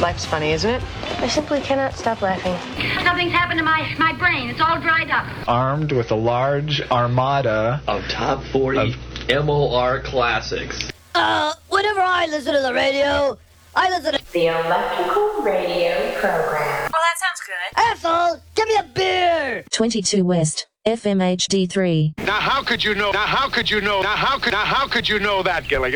Life's funny, isn't it? I simply cannot stop laughing. Something's happened to my brain. It's all dried up. Armed with a large armada of top 40 MOR classics. Whenever I listen to the radio, I listen to the Electrical Radio Program. Well, that sounds good. Asshole, give me a beer! 22 West, FMHD3. Now how could you know that, Gilligan?